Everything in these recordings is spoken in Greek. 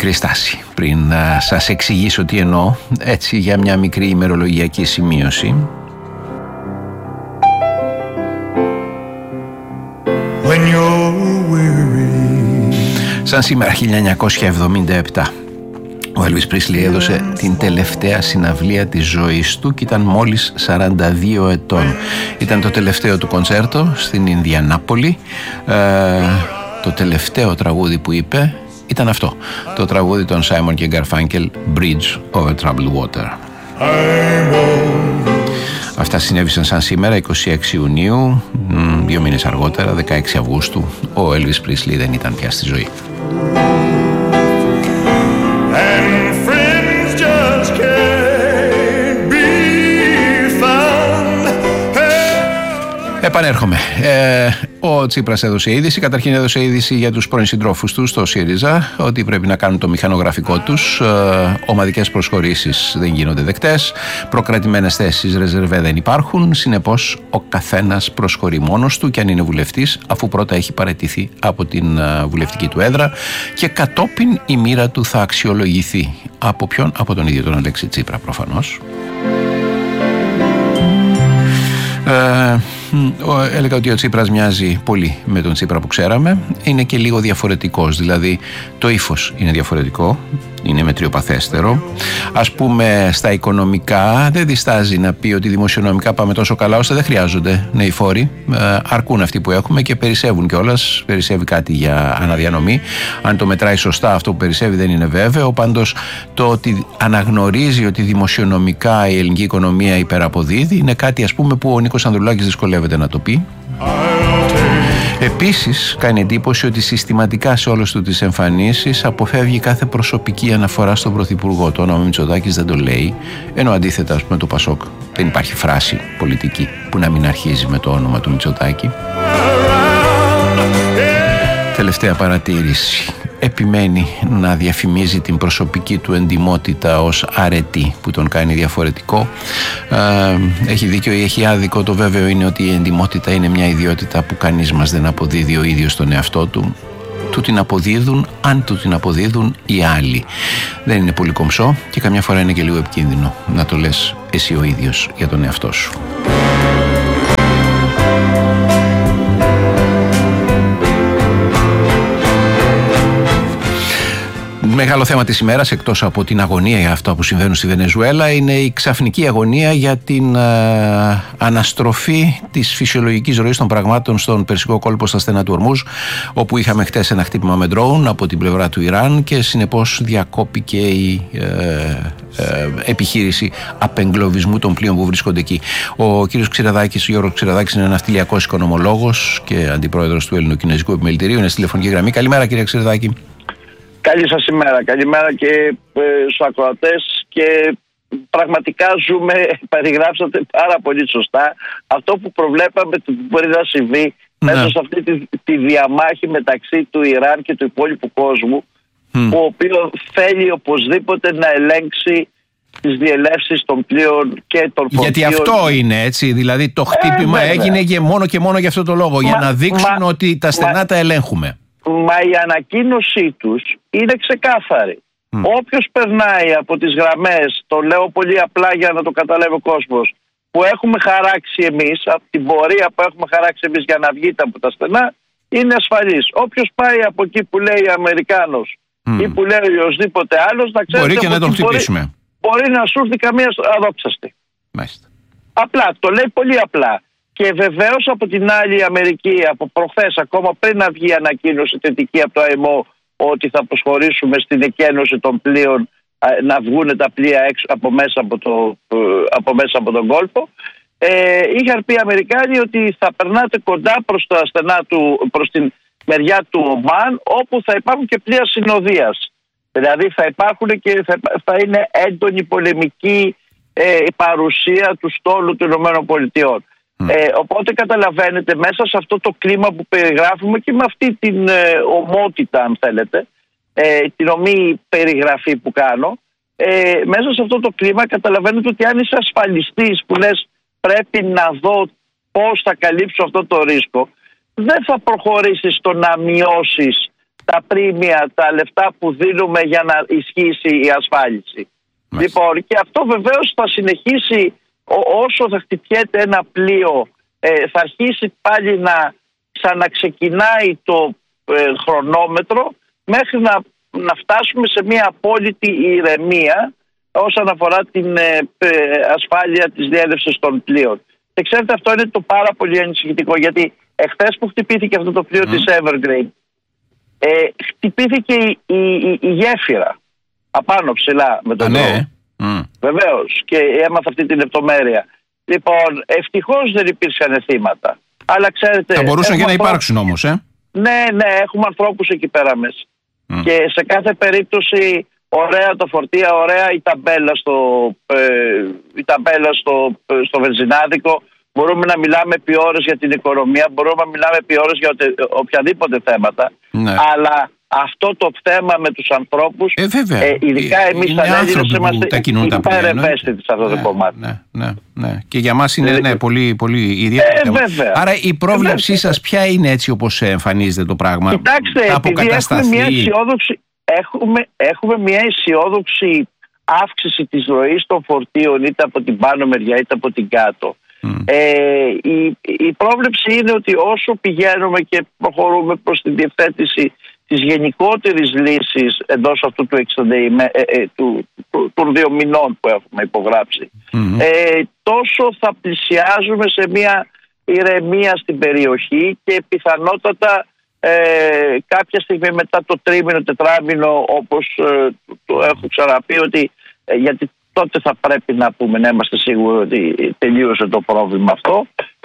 μικρή στάση πριν σας εξηγήσω τι εννοώ, έτσι για μια μικρή ημερολογιακή σημείωση. Σαν σήμερα 1977 ο Έλβις Πρίσλι έδωσε την τελευταία συναυλία της ζωής του και ήταν μόλις 42 ετών. Ήταν το τελευταίο του κοντσέρτο στην Ινδιανάπολη. Το τελευταίο τραγούδι που είπε ήταν αυτό, το τραγούδι των Σάιμον και Γκαρφάνκελ, Bridge over Troubled Water. Αυτά συνέβησαν σαν σήμερα 26 Ιουνίου, 2 μήνες αργότερα, 16 Αυγούστου, ο Έλβις Πρίσλι δεν ήταν πια στη ζωή. Επανέρχομαι. Ο Τσίπρας έδωσε είδηση. Καταρχήν έδωσε είδηση για τους πρώην συντρόφους του στο ΣΥΡΙΖΑ ότι πρέπει να κάνουν το μηχανογραφικό τους. Ομαδικές προσχωρήσεις δεν γίνονται δεκτές. Προκρατημένες θέσεις ρεζερβέ δεν υπάρχουν. Συνεπώς ο καθένας προσχωρεί μόνος του και αν είναι βουλευτής, αφού πρώτα έχει παραιτηθεί από την βουλευτική του έδρα και κατόπιν η μοίρα του θα αξιολογηθεί. Από ποιον? Από τον ίδιο τον Αλέξη Τσίπρα προφανώς. Έλεγα ότι ο Τσίπρας μοιάζει πολύ με τον Τσίπρα που ξέραμε. Είναι και λίγο διαφορετικός, δηλαδή το ύφος είναι διαφορετικό, είναι μετριοπαθέστερο. Ας πούμε στα οικονομικά δεν διστάζει να πει ότι δημοσιονομικά πάμε τόσο καλά ώστε δεν χρειάζονται νέοι φόροι, αρκούν αυτοί που έχουμε και περισσεύουν κιόλας. Περισσεύει κάτι για αναδιανομή. Αν το μετράει σωστά αυτό που περισσεύει δεν είναι βέβαιο. Πάντως το ότι αναγνωρίζει ότι δημοσιονομικά η ελληνική οικονομία υπεραποδίδει είναι κάτι, ας πούμε, που ο Νίκος Ανδρουλάκης δυσκολεύεται να το πει. Επίσης κάνει εντύπωση ότι συστηματικά σε όλες του τις εμφανίσεις αποφεύγει κάθε προσωπική αναφορά στον Πρωθυπουργό. Το όνομα Μητσοτάκης δεν το λέει, ενώ αντίθετα, ας πούμε, το Πασόκ δεν υπάρχει φράση πολιτική που να μην αρχίζει με το όνομα του Μητσοτάκη. Τελευταία παρατήρηση. Επιμένει να διαφημίζει την προσωπική του εντιμότητα ως αρετή που τον κάνει διαφορετικό. Έχει δίκιο ή έχει άδικο. Το βέβαιο είναι ότι η εντιμότητα είναι μια ιδιότητα που κανείς μας δεν αποδίδει ο ίδιος στον εαυτό του. Του την αποδίδουν, αν του την αποδίδουν οι άλλοι. Δεν είναι πολύ κομψό και καμιά φορά είναι και λίγο επικίνδυνο να το λες εσύ ο ίδιος για τον εαυτό σου. Μεγάλο θέμα της ημέρας, εκτός από την αγωνία για αυτά που συμβαίνουν στη Βενεζουέλα, είναι η ξαφνική αγωνία για την αναστροφή της φυσιολογικής ροής των πραγμάτων στον Περσικό κόλπο στα στενά του Ορμούζ, όπου είχαμε χτες ένα χτύπημα με ντρόουν από την πλευρά του Ιράν και συνεπώς διακόπηκε η επιχείρηση απεγκλωβισμού των πλοίων που βρίσκονται εκεί. Ο κύριος Ξηραδάκης, ο Γιώργος Ξηραδάκης, είναι ναυτιλιακός οικονομολόγος και αντιπρόεδρος του Ελληνοκινεζικού Επιμελητηρίου. Είναι στη τηλεφωνική γραμμή. Καλημέρα, κύριε Ξηραδάκη. Καλή σας ημέρα. Καλημέρα και στους ακροατές και πραγματικά περιγράψατε πάρα πολύ σωστά αυτό που προβλέπαμε ότι μπορεί να συμβεί μέσα σε αυτή τη διαμάχη μεταξύ του Ιράν και του υπόλοιπου κόσμου, ο οποίος θέλει οπωσδήποτε να ελέγξει τις διελεύσεις των πλοίων και των φορτίων. Γιατί αυτό είναι, έτσι, δηλαδή το χτύπημα έγινε και μόνο για αυτό το λόγο, για να δείξουν ότι τα στενά τα ελέγχουμε. Μα η ανακοίνωσή τους είναι ξεκάθαρη. Όποιος περνάει από τις γραμμές, το λέω πολύ απλά για να το καταλάβει ο κόσμος, που έχουμε χαράξει εμείς, από την πορεία που έχουμε χαράξει εμείς για να βγείτε από τα στενά, είναι ασφαλής. Όποιος πάει από εκεί που λέει Αμερικάνος ή που λέει οποιοσδήποτε άλλος, να ξέρετε, μπορεί και να τον χτυπήσουμε. Μπορεί να σου έρθει καμία αδόξαστη. Μάλιστα. Απλά, το λέει πολύ απλά. Και βεβαίως από την άλλη η Αμερική, από προχθές, ακόμα πριν να βγει η ανακοίνωση θετική από το ΑΕΜΟ ότι θα προσχωρήσουμε στην εκένωση των πλοίων, να βγουν τα πλοία έξω από μέσα από τον κόλπο, είχαν πει οι Αμερικάνοι ότι θα περνάτε κοντά προς την μεριά του Ομάν, όπου θα υπάρχουν και πλοία συνοδείας. Δηλαδή θα υπάρχουν και θα είναι έντονη πολεμική παρουσία του στόλου των ΗΠΑ. Οπότε καταλαβαίνετε, μέσα σε αυτό το κλίμα που περιγράφουμε και με αυτή την ομότητα, αν θέλετε, την ομή περιγραφή που κάνω, μέσα σε αυτό το κλίμα καταλαβαίνετε ότι αν είσαι ασφαλιστής που λες πρέπει να δω πώς θα καλύψω αυτό το ρίσκο, δεν θα προχωρήσεις στο να μειώσεις τα πρίμια, τα λεφτά που δίνουμε για να ισχύσει η ασφάλιση. Λοιπόν, και αυτό βεβαίως θα συνεχίσει όσο θα χτυπιέται ένα πλοίο, θα αρχίσει πάλι να ξαναξεκινάει το χρονόμετρο μέχρι να φτάσουμε σε μια απόλυτη ηρεμία όσον αφορά την ασφάλεια της διέλευσης των πλοίων. Και ξέρετε, αυτό είναι το πάρα πολύ ανησυχητικό, γιατί εχθές που χτυπήθηκε αυτό το πλοίο της Evergreen, χτυπήθηκε η γέφυρα απάνω ψηλά με τον δρόμο. Βεβαίως, και έμαθα αυτή την λεπτομέρεια. Λοιπόν, ευτυχώς δεν υπήρξαν θύματα. Αλλά ξέρετε, θα μπορούσαν και να υπάρξουν όμως, Ναι, έχουμε ανθρώπους εκεί πέρα μέσα. Και σε κάθε περίπτωση, ωραία το φορτία, ωραία η ταμπέλα στο βενζινάδικο. Μπορούμε να μιλάμε επί ώρες για την οικονομία, μπορούμε να μιλάμε επί ώρες για οποιαδήποτε θέματα. Ναι. Αλλά αυτό το θέμα με τους ανθρώπους, ειδικά εμείς σαν Έλληνες είμαστε υπερευαίσθητοι σε αυτό το κομμάτι. Ναι. Και για μας είναι πολύ, πολύ ιδιαίτερο θέμα. Άρα η πρόβλεψή σας ποια είναι, έτσι όπως εμφανίζεται το πράγμα? Κοιτάξτε, έχουμε μια αισιόδοξη αύξηση της ροής των φορτίων, είτε από την πάνω μεριά είτε από την κάτω. Η πρόβλεψη είναι ότι όσο πηγαίνουμε και προχωρούμε προς την διευθέτηση της γενικότερης λύσης εντός αυτού των 2 μηνών που έχουμε υπογράψει, τόσο θα πλησιάζουμε σε μια ηρεμία στην περιοχή και πιθανότατα κάποια στιγμή μετά το τρίμηνο, τετράμηνο, όπως το έχω ξαναπεί, ότι γιατί τότε θα πρέπει να πούμε, να είμαστε σίγουροι ότι τελείωσε το πρόβλημα αυτό,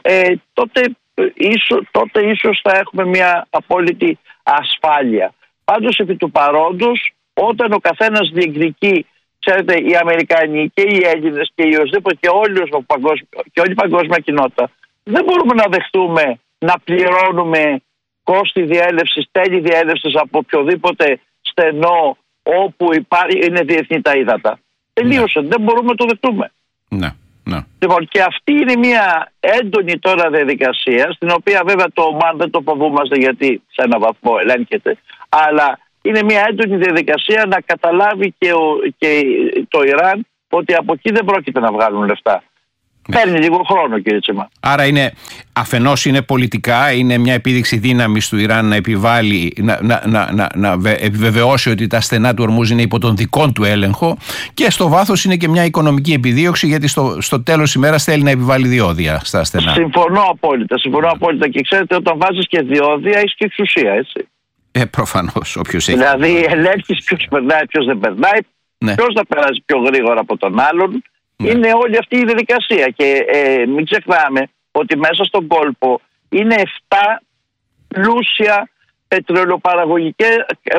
τότε ίσως θα έχουμε μια απόλυτη ασφάλεια. Πάντως, επί του παρόντος, όταν ο καθένας διεκδικεί, ξέρετε, οι Αμερικανοί και οι Έλληνες και οι οσδήποτε και όλη η παγκόσμια κοινότητα, δεν μπορούμε να δεχτούμε να πληρώνουμε κόστη διέλευσης, τέλη διέλευσης από οποιοδήποτε στενό όπου είναι διεθνή τα ύδατα. Τελείωσε. Δεν μπορούμε να το δεχτούμε. Ναι. Λοιπόν, και αυτή είναι μια έντονη τώρα διαδικασία, στην οποία βέβαια το ΟΜΑΝ δεν το φοβούμαστε, γιατί σε έναν βαθμό ελέγχεται, αλλά είναι μια έντονη διαδικασία να καταλάβει και το Ιράν ότι από εκεί δεν πρόκειται να βγάλουν λεφτά. Παίρνει λίγο χρόνο, κύριε Τσίμα. Άρα αφενός είναι πολιτικά, είναι μια επίδειξη δύναμης του Ιράν να επιβάλλει, να επιβεβαιώσει ότι τα στενά του Ορμούζ είναι υπό τον δικό του έλεγχο, και στο βάθος είναι και μια οικονομική επιδίωξη, γιατί στο τέλος ημέρας θέλει να επιβάλλει διόδια στα στενά. Συμφωνώ απόλυτα. Και ξέρετε, όταν βάζεις και διόδια, έχεις και εξουσία, έτσι. Προφανώς, όποιος έχει. Δηλαδή, ελέγχεις ποιος περνάει, ποιος δεν περνάει, ποιος θα περάσει πιο γρήγορα από τον άλλον. Είναι όλη αυτή η διαδικασία. Και μην ξεχνάμε ότι μέσα στον κόλπο είναι 7 πλούσια πετρελαιοπαραγωγικά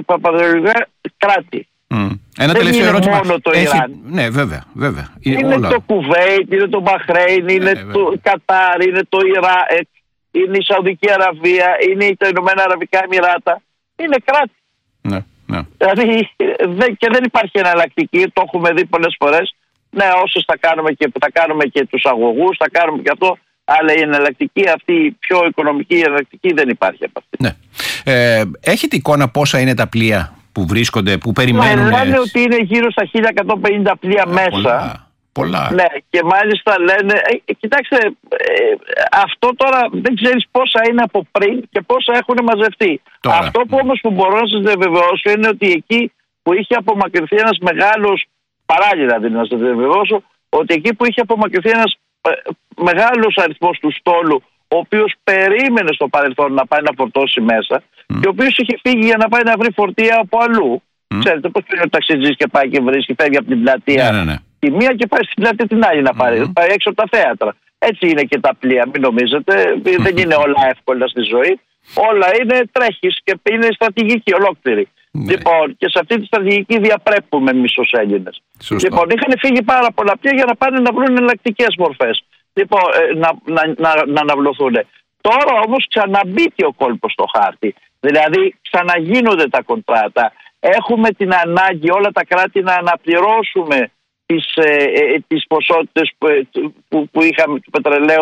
κράτη. Ένα δεν τελευταίο είναι ερώτημα. Μόνο το Ιράν. Ναι, βέβαια. Είναι όλα. Το Κουβέιτ, είναι το Μπαχρέιν, είναι το Κατάρ, είναι το Ιράκ, είναι η Σαουδική Αραβία, είναι τα Ηνωμένα Αραβικά Εμιράτα. Είναι κράτη. Ναι. Δηλαδή και δεν υπάρχει εναλλακτική, το έχουμε δει πολλές φορές. Ναι, όσες θα κάνουμε και τους αγωγούς, θα κάνουμε και αυτό, αλλά η εναλλακτική αυτή, η πιο οικονομική εναλλακτική, δεν υπάρχει από αυτή. Ναι. Έχετε εικόνα πόσα είναι τα πλοία που βρίσκονται, που περιμένουν? Λένε ότι είναι γύρω στα 1150 πλοία μέσα. Πολλά. Ναι, και μάλιστα λένε, κοιτάξτε, αυτό τώρα δεν ξέρεις πόσα είναι από πριν και πόσα έχουν μαζευτεί. Τώρα. Αυτό που όμως που μπορώ να σας διαβεβαιώσω είναι ότι εκεί που είχε απομακρυνθεί ένας μεγάλος, παράλληλα δηλαδή να σας διαβεβαιώσω, ότι εκεί που είχε απομακρυνθεί ένας μεγάλος αριθμός του στόλου, ο οποίος περίμενε στο παρελθόν να πάει να φορτώσει μέσα και ο οποίος είχε φύγει για να πάει να βρει φορτία από αλλού. Ξέρετε πώς είναι ο ταξιτζής και πάει και βρίσκει, φεύγει από την πλατεία τη μία και πάει στην πλατεία την άλλη να πάρει. Πάει έξω από τα θέατρα. Έτσι είναι και τα πλοία, μην νομίζετε. Δεν είναι όλα εύκολα στη ζωή. Όλα είναι τρέχεις και είναι στρατηγική ολόκληρη. Λοιπόν, και σε αυτή τη στρατηγική διαπρέπουμε εμείς ως Έλληνες. Λοιπόν, είχαν φύγει πάρα πολλά πλοία για να πάνε να βρουν εναλλακτικές μορφές. Λοιπόν, να αναβλωθούν. Τώρα όμως ξαναμπήκε ο κόλπος στο χάρτη. Δηλαδή ξαναγίνονται τα κοντράτα. Έχουμε την ανάγκη όλα τα κράτη να αναπληρώσουμε τις ποσότητες που είχαμε του πετρελαίου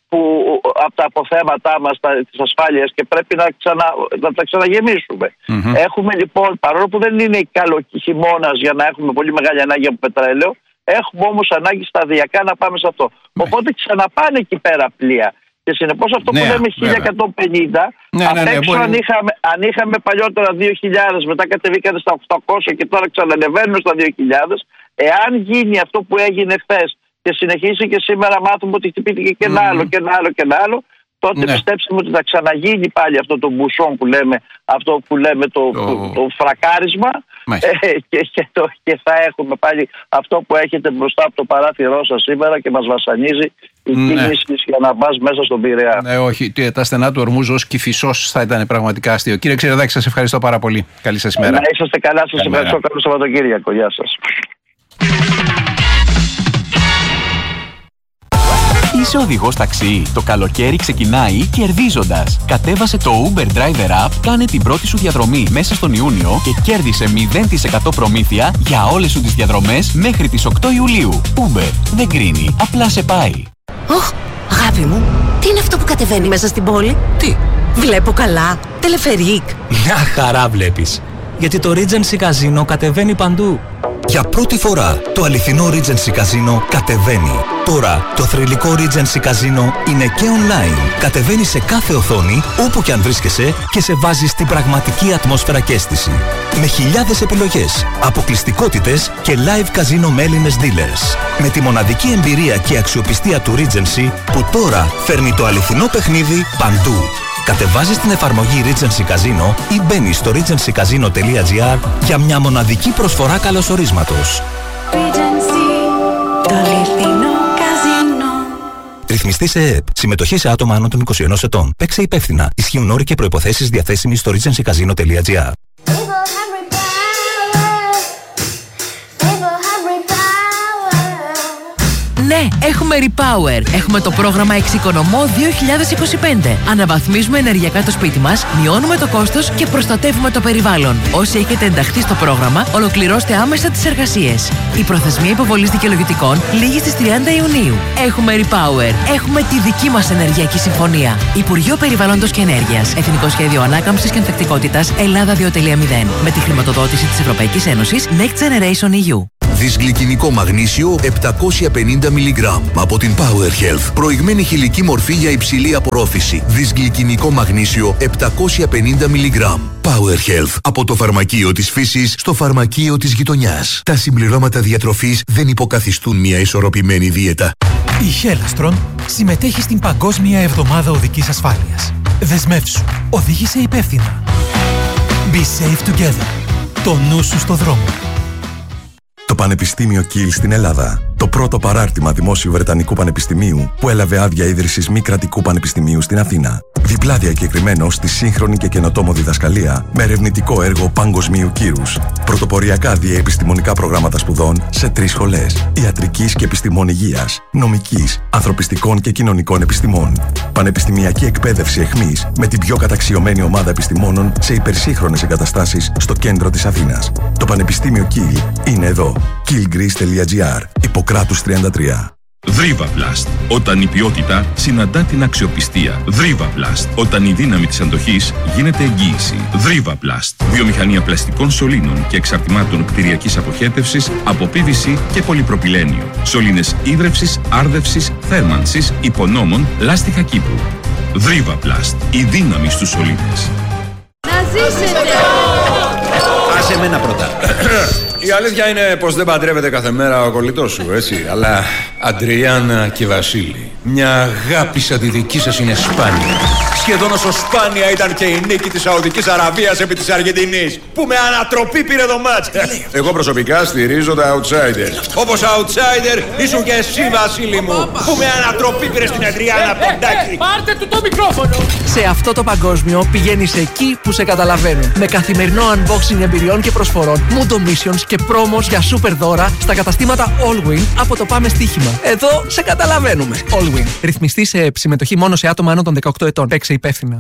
από τα αποθέματά μας της ασφάλειας και πρέπει να τα ξαναγεμίσουμε. Έχουμε λοιπόν, παρόλο που δεν είναι χειμώνας για να έχουμε πολύ μεγάλη ανάγκη από πετρέλαιο, έχουμε όμως ανάγκη σταδιακά να πάμε σε αυτό. Οπότε ξαναπάνε εκεί πέρα πλοία. Και συνεπώς αυτό που λέμε 1150, απ' έξω αν είχαμε παλιότερα 2.000, μετά κατεβήκανε στα 800 και τώρα ξανανεβαίνουν στα 2.000, εάν γίνει αυτό που έγινε χθες και συνεχίσει και σήμερα μάθουμε ότι χτυπήθηκε και ένα άλλο και ένα άλλο και ένα άλλο, τότε πιστέψτε ότι θα ξαναγίνει πάλι αυτό το μπουσόν που λέμε, το φρακάρισμα και θα έχουμε πάλι αυτό που έχετε μπροστά από το παράθυρό σας σήμερα και μας βασανίζει η κίνηση για να πας μέσα στον Πειραιά. Ναι, όχι, τα στενά του Ορμούζ ως Κηφισός θα ήταν πραγματικά αστείο. Κύριε Ξηρεδάκη, σας ευχαριστώ πάρα πολύ. Καλή σας ημέρα. Να είσαστε καλά, σας ευχαριστώ. Καλό Σαββατοκύριακο. Γεια σας. Είσαι οδηγός ταξί. Το καλοκαίρι ξεκινάει κερδίζοντας. Κατέβασε το Uber Driver App, κάνε την πρώτη σου διαδρομή μέσα στον Ιούνιο και κέρδισε 0% προμήθεια για όλες σου τις διαδρομές μέχρι τις 8 Ιουλίου. Uber δεν κρίνει, απλά σε πάει. Αγάπη μου, τι είναι αυτό που κατεβαίνει μέσα στην πόλη? Τι? Βλέπω καλά. Τελεφερίκ. Μια χαρά βλέπεις. Γιατί το Regency Casino κατεβαίνει παντού. Για πρώτη φορά, το αληθινό Regency Casino κατεβαίνει. Τώρα, το θρυλικό Regency Casino είναι και online. Κατεβαίνει σε κάθε οθόνη, όπου και αν βρίσκεσαι και σε βάζει στην πραγματική ατμόσφαιρα και αίσθηση. Με χιλιάδες επιλογές, αποκλειστικότητες και live casino με Έλληνες dealers. Με τη μοναδική εμπειρία και αξιοπιστία του Regency, που τώρα φέρνει το αληθινό παιχνίδι παντού. Κατεβάζεις την εφαρμογή Regency Casino ή μπαίνεις στο regencycasino.gr για μια μοναδική προσφορά καλωσορίσματος. Regency, το αληθινό καζίνο. Ρυθμιστή σε ΕΕΠ. Συμμετοχή σε άτομα άνω των 21 ετών. Παίξε υπεύθυνα. Ισχύουν όροι και προϋποθέσεις διαθέσιμοι στο regencycasino.gr. Ναι, έχουμε Repower. Έχουμε το πρόγραμμα Εξοικονομώ 2025. Αναβαθμίζουμε ενεργειακά το σπίτι μας, μειώνουμε το κόστος και προστατεύουμε το περιβάλλον. Όσοι έχετε ενταχθεί στο πρόγραμμα, ολοκληρώστε άμεσα τις εργασίες. Η προθεσμία υποβολής δικαιολογητικών λήγει στις 30 Ιουνίου. Έχουμε Repower. Έχουμε τη δική μας ενεργειακή συμφωνία. Υπουργείο Περιβάλλοντος και Ενέργειας. Εθνικό Σχέδιο Ανάκαμψης και Ανθεκτικότητας Ελλάδα 2.0. Με τη χρηματοδότηση της Ευρωπαϊκής Ένωσης Next Generation EU. Δυσγλυκινικό μαγνήσιο 750 mg από την Power Health. Προηγμένη χηλική μορφή για υψηλή απορρόφηση. Δυσγλυκινικό μαγνήσιο 750 mg. Power Health. Από το φαρμακείο της φύσης στο φαρμακείο της γειτονιάς. Τα συμπληρώματα διατροφής δεν υποκαθιστούν μια ισορροπημένη δίαιτα. Η Hellastron συμμετέχει στην Παγκόσμια Εβδομάδα Οδικής Ασφάλειας. Δεσμεύσου. Οδήγησε υπεύθυνα. Be safe together. Το νου σου στο δρόμο. Το Πανεπιστήμιο Κιλ στην Ελλάδα. Το πρώτο παράρτημα δημόσιου Βρετανικού Πανεπιστημίου που έλαβε άδεια ίδρυσης μη κρατικού πανεπιστημίου στην Αθήνα. Διπλά διακεκριμένο στη σύγχρονη και καινοτόμο διδασκαλία με ερευνητικό έργο παγκοσμίου κύρους. Πρωτοποριακά διαεπιστημονικά προγράμματα σπουδών σε 3 σχολές. Ιατρικής και επιστημών υγείας, νομικής, ανθρωπιστικών και κοινωνικών επιστημών. Πανεπιστημιακή εκπαίδευση εχμής με την πιο καταξιωμένη ομάδα επιστημόνων σε υπερσύγχρονες εγκαταστάσεις στο κέντρο της Αθήνας. Το Πανεπιστήμιο Κιλ είναι εδώ. killgreece.gr. Ιπποκράτους 33. Δρίβαπλαστ. Όταν η ποιότητα συναντά την αξιοπιστία. Δρίβαπλαστ. Όταν η δύναμη της αντοχής γίνεται εγγύηση. Δρίβαπλαστ. Βιομηχανία πλαστικών σωλήνων και εξαρτημάτων κτηριακής αποχέτευσης από PVC και πολυπροπυλένιο. Σωλήνες ίδρευσης, άρδευσης, θέρμανσης, υπονόμων, λάστιχα κήπου. Δρίβαπλαστ. Η δύναμη στους σωλήνες. Να ζήσετε! Άσε εμένα πρώτα. Η αλήθεια είναι πως δεν παντρεύεται κάθε μέρα ο κολλητός σου, έτσι. Αλλά Αντριάννα και Βασίλη, μια αγάπη σαν τη δική σας είναι σπάνια. Σχεδόν όσο σπάνια ήταν και η νίκη της Σαουδικής Αραβίας επί της Αργεντινής, που με ανατροπή πήρε το μάτς. Εγώ προσωπικά στηρίζω τα outsiders. Όπως outsider ήσουν και εσύ, Βασίλη μου, που με ανατροπή πήρε στην Αντριάννα Ποντάκη. Πάρτε του το μικρόφωνο! Σε αυτό το παγκόσμιο πηγαίνεις εκεί που σε καταλαβαίνουν. Με καθημερινό unboxing εμπειριών και προσφορών, Mundo Missions και πρόμος για super δώρα στα καταστήματα Allwin από το Πάμε Στοίχημα. Εδώ σε καταλαβαίνουμε. Allwin. Ρυθμιστή σε συμμετοχή μόνο σε άτομα άνω των 18 ετών. Παίξε υπεύθυνα.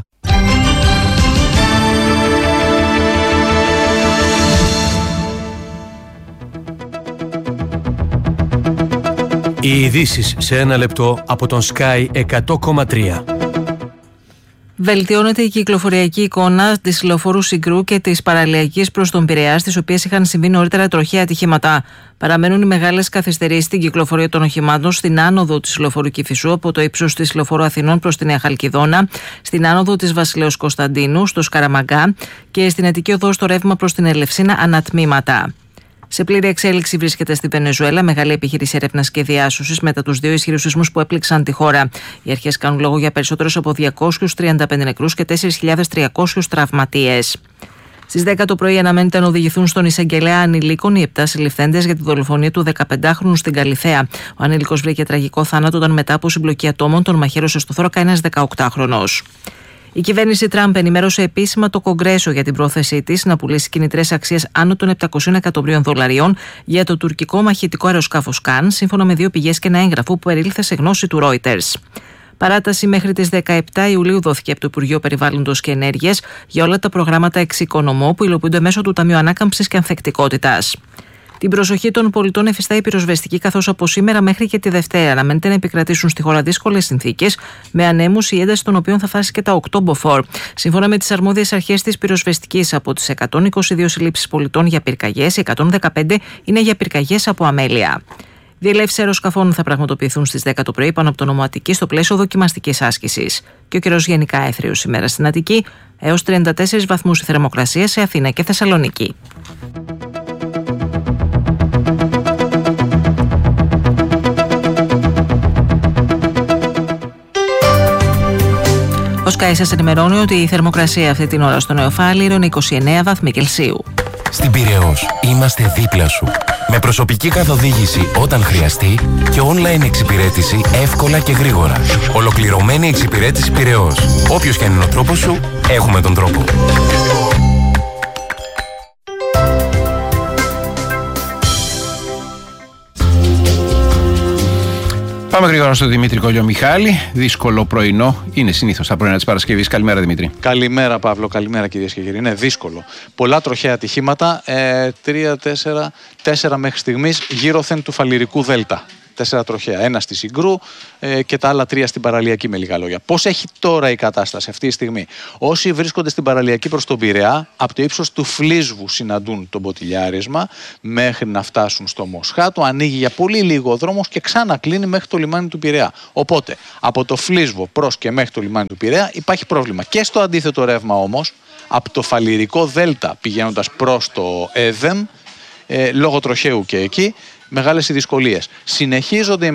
Οι ειδήσεις σε ένα λεπτό από τον Sky 100,3. Βελτιώνεται η κυκλοφοριακή εικόνα της λεωφόρου Συγκρού και της παραλιακής προς τον Πειραιά, στις οποίες είχαν συμβεί νωρίτερα τροχαία ατυχήματα. Παραμένουν οι μεγάλες καθυστερήσεις στην κυκλοφορία των οχημάτων στην άνοδο της λεωφόρου Κηφισού από το ύψος της λεωφόρου Αθηνών προς τη Νέα Χαλκιδόνα, στην άνοδο της Βασιλέως Κωνσταντίνου, στο Σκαραμαγκά και στην Αττική Οδό στο ρεύμα προς την Ελευσίνα ανατμήματα. Σε πλήρη εξέλιξη βρίσκεται στη Βενεζουέλα μεγάλη επιχείρηση έρευνας και διάσωσης μετά τους 2 ισχυρούς σεισμούς που έπληξαν τη χώρα. Οι αρχές κάνουν λόγο για περισσότερους από 235 νεκρούς και 4.300 τραυματίες. Στις 10 το πρωί αναμένεται να οδηγηθούν στον εισαγγελέα ανηλίκων οι 7 συλληφθέντες για τη δολοφονία του 15χρονου στην Καλιθέα. Ο ανήλικος βρήκε τραγικό θάνατο όταν μετά από συμπλοκή ατόμων τον μαχαίρωσε στο θώρακα ένας 18χρονος. Η κυβέρνηση Τραμπ ενημέρωσε επίσημα το Κογκρέσο για την πρόθεσή της να πουλήσει κινητρές αξίες άνω των $700 εκατομμυρίων για το τουρκικό μαχητικό αεροσκάφος Καν, σύμφωνα με 2 πηγές και ένα έγγραφο που περίληφθε σε γνώση του Reuters. Παράταση μέχρι τις 17 Ιουλίου δόθηκε από το Υπουργείο Περιβάλλοντος και Ενέργειας για όλα τα προγράμματα εξοικονομώ που υλοποιούνται μέσω του Ταμείου Ανάκαμψης και Ανθεκτικότητας. Την προσοχή των πολιτών εφιστά η πυροσβεστική, καθώς από σήμερα μέχρι και τη Δευτέρα αναμένεται να επικρατήσουν στη χώρα δύσκολες συνθήκες, με ανέμους η ένταση των οποίων θα φτάσει και τα 8 μποφόρ. Σύμφωνα με τις αρμόδιες αρχές της πυροσβεστικής, από τις 122 συλλήψεις πολιτών για πυρκαγιές, οι 115 είναι για πυρκαγιές από αμέλεια. Διελεύσεις αεροσκαφών θα πραγματοποιηθούν στις 10 το πρωί πάνω από το νομό Αττικής στο πλαίσιο δοκιμαστικής άσκησης. Και ο καιρός γενικά έθριος σήμερα στην Αττική, έως 34 βαθμούς η θερμοκρασία σε Αθήνα και Θεσσαλονίκη. Ο Sky σας ενημερώνει ότι η θερμοκρασία αυτή την ώρα στο Νεοφάλιρο είναι 29 βαθμοί Κελσίου. Στην Πειραιώς είμαστε δίπλα σου. Με προσωπική καθοδήγηση όταν χρειαστεί και online εξυπηρέτηση εύκολα και γρήγορα. Ολοκληρωμένη εξυπηρέτηση Πειραιώς. Όποιος και αν είναι ο τρόπος σου, έχουμε τον τρόπο. Πάμε γρήγορα στο Δημήτρη Κολιομιχάλη. Δύσκολο πρωινό. Είναι συνήθως τα πρωινά της Παρασκευής. Καλημέρα, Δημήτρη. Καλημέρα, Παύλο. Καλημέρα, κυρίες και κύριοι. Είναι δύσκολο. Πολλά τροχαία ατυχήματα. 3-4 μέχρι στιγμής γύρωθεν του Φαλιρικού Δέλτα. 4 τροχαία. 1 στη Συγκρού και τα άλλα 3 στην παραλιακή, με λίγα λόγια. Πώς έχει τώρα η κατάσταση αυτή τη στιγμή? Όσοι βρίσκονται στην παραλιακή προς τον Πειραιά, από το ύψος του Φλίσβου συναντούν το μποτιλιάρισμα μέχρι να φτάσουν στο Μοσχάτο. Ανοίγει για πολύ λίγο ο δρόμος και ξανακλίνει μέχρι το λιμάνι του Πειραιά. Οπότε, από το Φλίσβο προς και μέχρι το λιμάνι του Πειραιά υπάρχει πρόβλημα. Και στο αντίθετο ρεύμα όμως, από το Φαλιρικό Δέλτα πηγαίνοντας προς το Έδεμ, λόγω τροχαίου και εκεί, μεγάλες οι δυσκολίες. Συνεχίζονται οι